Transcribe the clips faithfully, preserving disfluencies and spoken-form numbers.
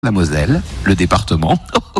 la Moselle, le département.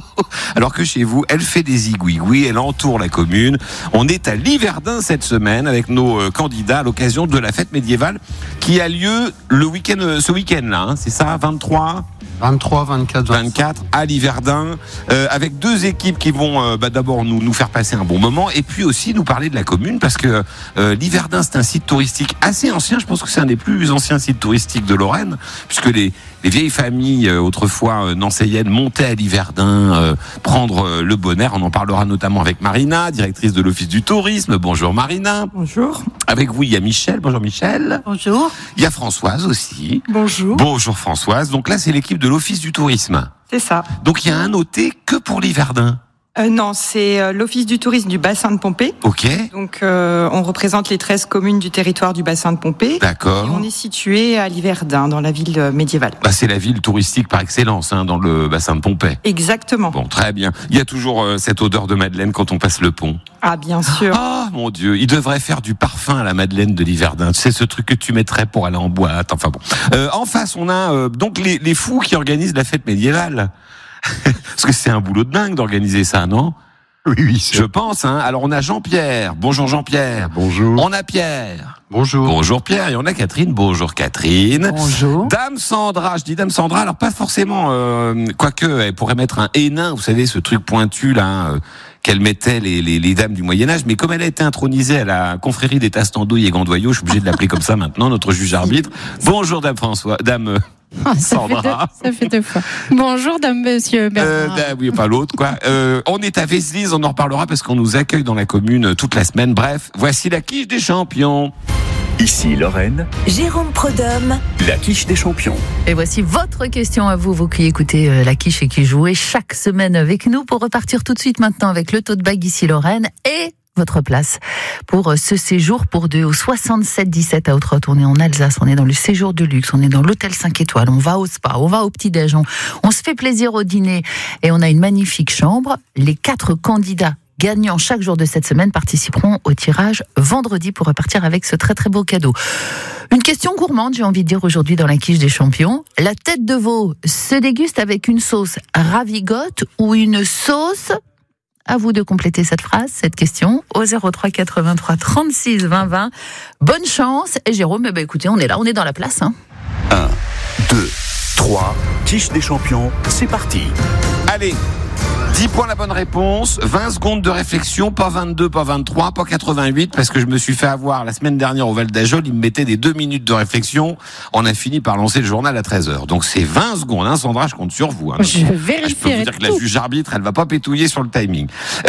Alors que chez vous, elle fait des igouigouis, elle entoure la commune. On est à Liverdun cette semaine avec nos euh, candidats à l'occasion de la fête médiévale qui a lieu le week-end, euh, ce week-end-là, hein, c'est ça, vingt-trois vingt-trois, vingt-quatre, vingt-quatre à Liverdun, euh, avec deux équipes qui vont euh, bah, d'abord nous, nous faire passer un bon moment et puis aussi nous parler de la commune parce que euh, Liverdun c'est un site touristique assez ancien, je pense que c'est un des plus anciens sites touristiques de Lorraine puisque les, les vieilles familles euh, autrefois euh, nancéiennes montaient à Liverdun euh, prendre euh, le bon air. On en parlera notamment avec Marina, directrice de l'Office du tourisme. Bonjour Marina. Bonjour. Avec vous il y a Michel. Bonjour Michel. Bonjour. Il y a Françoise aussi. Bonjour. Bonjour Françoise. Donc là c'est l'équipe de l'Office du tourisme. C'est ça. Donc il y a un hôtel que pour Liverdun. Euh, non, c'est euh, l'Office du tourisme du bassin de Pompée. Ok. Donc euh, on représente les treize communes du territoire du bassin de Pompée. D'accord. Et on est situé à Liverdun, dans la ville euh, médiévale. Bah, c'est la ville touristique par excellence hein, dans le bassin de Pompée. Exactement. Bon, très bien. Il y a toujours euh, cette odeur de madeleine quand on passe le pont. Ah, bien sûr. Ah, oh, mon Dieu, il devrait faire du parfum à la madeleine de Liverdun. Tu sais, ce truc que tu mettrais pour aller en boîte. Enfin bon. Euh, en face, on a euh, donc les, les fous qui organisent la fête médiévale. Parce que c'est un boulot de dingue d'organiser ça, non ? Oui, oui, c'est... Je pense. Hein. Alors, on a Jean-Pierre. Bonjour Jean-Pierre. Bonjour. On a Pierre. Bonjour. Bonjour Pierre. Et on a Catherine. Bonjour Catherine. Bonjour. Dame Sandra. Je dis Dame Sandra. Alors, pas forcément, euh, quoique, elle pourrait mettre un hénin. Vous savez, ce truc pointu, là, euh, qu'elle mettait les, les, les dames du Moyen-Âge. Mais comme elle a été intronisée à la confrérie des Tastandouilles et Gandoyaux, je suis obligé de l'appeler comme ça maintenant, notre juge arbitre. Bonjour Dame François. Dame... Euh, Ah, ça, Sandra. fait deux, ça fait deux fois. Bonjour, dame, monsieur Bernard. Euh, oui, pas l'autre, quoi. Euh, on est à Vézelise, on en reparlera parce qu'on nous accueille dans la commune toute la semaine. Bref, voici la quiche des champions. Ici Lorraine, Jérôme Prodhomme, la quiche des champions. Et voici votre question à vous, vous qui écoutez euh, la quiche et qui jouez chaque semaine avec nous pour repartir tout de suite maintenant avec le tote bag ici Lorraine et votre place pour ce séjour pour deux au soixante-sept dix-sept à Outrot. On est en Alsace, on est dans le séjour de luxe, on est dans l'hôtel cinq étoiles, on va au spa, on va au petit-déj, on, on se fait plaisir au dîner et on a une magnifique chambre. Les quatre candidats gagnants chaque jour de cette semaine participeront au tirage vendredi pour repartir avec ce très très beau cadeau. Une question gourmande, j'ai envie de dire aujourd'hui dans la quiche des champions. La tête de veau se déguste avec une sauce ravigote ou une sauce... À vous de compléter cette phrase, cette question, au zéro trois quatre-vingt-trois trente-six vingt vingt. Bonne chance. Et Jérôme, eh ben écoutez, on est là, on est dans la place. Hein. un, deux, trois, quiche des champions, c'est parti. Allez, dix points la bonne réponse, vingt secondes de réflexion, pas vingt-deux, pas vingt-trois, pas quatre-vingt-huit, parce que je me suis fait avoir la semaine dernière au Val d'Ajol, il me mettait des deux minutes de réflexion, on a fini par lancer le journal à treize heures. Donc c'est vingt secondes, hein, Sandra, je compte sur vous. Hein. Je vérifierai Je peux vous dire que la juge arbitre, elle va pas pétouiller sur le timing.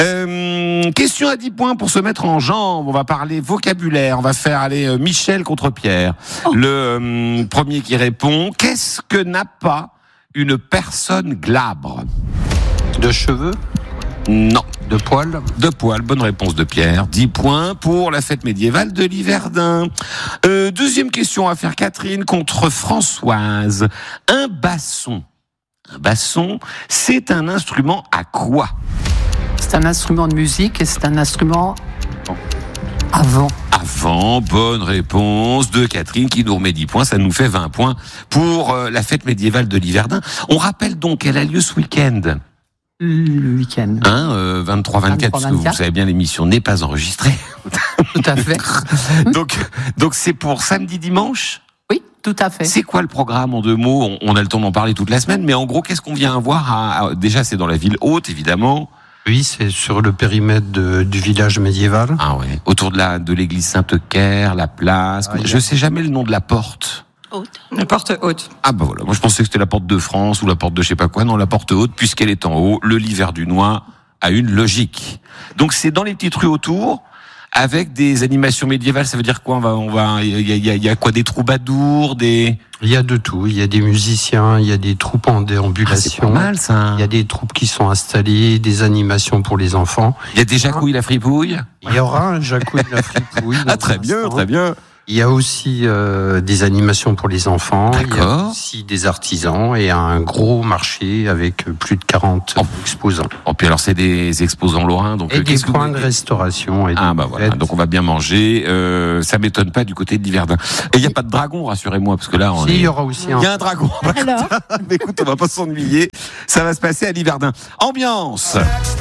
Euh, question à dix points pour se mettre en jambe, on va parler vocabulaire, on va faire aller euh, Michel contre Pierre. Oh. Le euh, premier qui répond, qu'est-ce que n'a pas une personne glabre ? De cheveux ? Non. De poils ? De poils, bonne réponse de Pierre. dix points pour la fête médiévale de Liverdun. Euh, deuxième question à faire Catherine contre Françoise. Un basson. Un basson, c'est un instrument à quoi ? C'est un instrument de musique et c'est un instrument à vent. Avant, bonne réponse de Catherine qui nous remet dix points, ça nous fait vingt points pour euh, la fête médiévale de Liverdun. On rappelle donc qu'elle a lieu ce week-end. Le week-end. Hein, euh, vingt-trois vingt-quatre, parce que vous savez bien, l'émission n'est pas enregistrée. Tout à fait. donc, donc c'est pour samedi, dimanche ? Oui, tout à fait. C'est quoi le programme en deux mots ? on, on a le temps d'en parler toute la semaine, mais en gros, qu'est-ce qu'on vient voir à, à, déjà, c'est dans la ville haute, évidemment. Oui, c'est sur le périmètre de, du village médiéval. Ah ouais. Autour de la de l'église Sainte-Claire, la place. Ah, je sais jamais le nom de la porte. Haute. La porte haute. Ah bah voilà, moi je pensais que c'était la porte de France ou la porte de je sais pas quoi. Non, la porte haute, puisqu'elle est en haut, le Liverdunois a une logique. Donc c'est dans les petites rues autour, avec des animations médiévales. Ça veut dire quoi ? On va, on va, il y a, il y a, il y a quoi ? Des troubadours, des... Il y a de tout. Il y a des musiciens, il y a des troupes en déambulation. Ah, c'est pas mal ça. Il y a des troupes qui sont installées, des animations pour les enfants. Il y a des Jacouille la fripouille. Il y aura un Jacouille la fripouille. Ah très bien, très bien. Il y a aussi euh, des animations pour les enfants, il y a D'accord. aussi des artisans et un gros marché avec plus de quarante Oh. exposants. Oh, puis alors c'est des exposants lorrains, donc Et euh, des qu'est-ce que points vous- de restauration. Et Ah des bah voilà, fêtes. donc on va bien manger. Euh, ça m'étonne pas du côté de Liverdun. Et il y a pas de dragon, rassurez-moi, parce que là on Si, est. il y aura aussi un... Il y a un dragon. Alors, Mais écoute, on va pas s'ennuyer. Ça va se passer à Liverdun. Ambiance.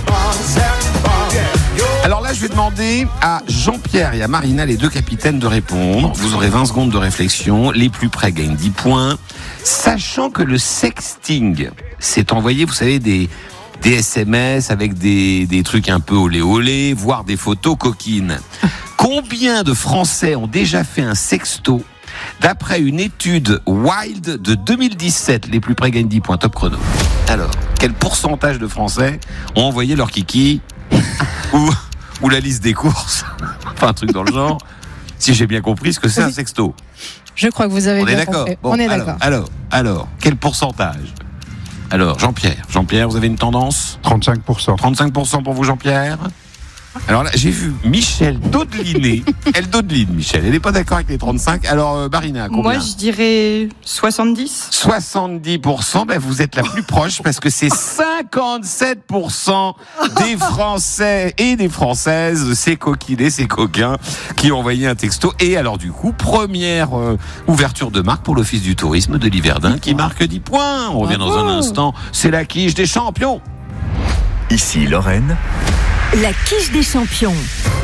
Alors là, je vais demander à Jean-Pierre et à Marina, les deux capitaines, de répondre. Vous aurez vingt secondes de réflexion. Les plus près gagnent dix points. Sachant que le sexting, c'est envoyer, vous savez, des, des S M S avec des, des trucs un peu olé olé, voire des photos coquines. Combien de Français ont déjà fait un sexto? D'après une étude Wild de deux mille dix-sept, les plus près gagnent dix points, top chrono. Alors, quel pourcentage de Français ont envoyé leur kiki ou, ou la liste des courses, enfin un truc dans le genre, si j'ai bien compris ce que c'est un sexto. je crois que vous avez On est bien d'accord. compris. Bon, On est alors, d'accord. alors, alors, quel pourcentage? Alors, Jean-Pierre, Jean-Pierre, vous avez une tendance? trente-cinq pour cent. trente-cinq pour cent pour vous, Jean-Pierre. Alors là, j'ai vu Michel dodeliner. Elle dodeline, Michel. Elle n'est pas d'accord avec les trente-cinq. Alors, euh, Marina, combien? Moi, je dirais soixante-dix. soixante-dix pour cent, ben vous êtes la plus proche parce que c'est cinquante-sept pour cent des Français et des Françaises, ces coquinés, ces coquins, qui ont envoyé un texto. Et alors du coup, première euh, ouverture de marque pour l'Office du tourisme de Liverdun qui marque dix points. On revient dans un instant. C'est la quiche des champions. Ici Lorraine. La quiche des champions.